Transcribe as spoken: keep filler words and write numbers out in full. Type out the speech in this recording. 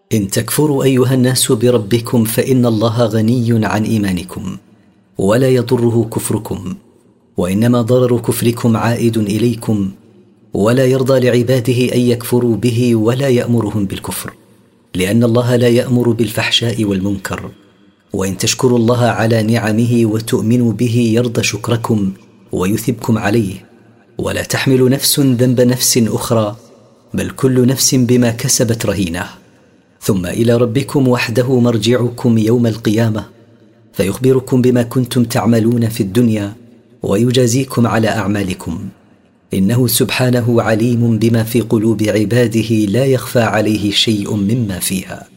إن تكفروا أيها الناس بربكم فإن الله غني عن إيمانكم ولا يضره كفركم، وإنما ضرر كفركم عائد إليكم، ولا يرضى لعباده أن يكفروا به ولا يأمرهم بالكفر، لأن الله لا يأمر بالفحشاء والمنكر. وإن تشكروا الله على نعمه وتؤمنوا به يرضى شكركم ويثبكم عليه. ولا تحمل نفس ذنب نفس أخرى، بل كل نفس بما كسبت رهينة. ثم إلى ربكم وحده مرجعكم يوم القيامة، فيخبركم بما كنتم تعملون في الدنيا ويجازيكم على أعمالكم، إنه سبحانه عليم بما في قلوب عباده لا يخفى عليه شيء مما فيها.